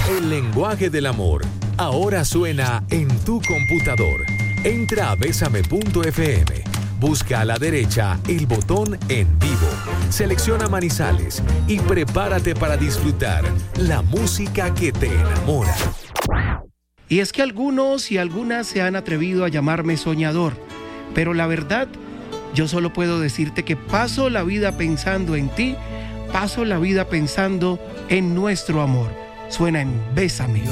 El lenguaje del amor ahora suena en tu computador. Entra a Bésame.fm. Busca a la derecha el botón En Vivo. Selecciona Manizales y prepárate para disfrutar la música que te enamora. Y es que algunos y algunas se han atrevido a llamarme soñador, pero la verdad, yo solo puedo decirte que paso la vida pensando en ti, paso la vida pensando en nuestro amor. Suena en Bésame.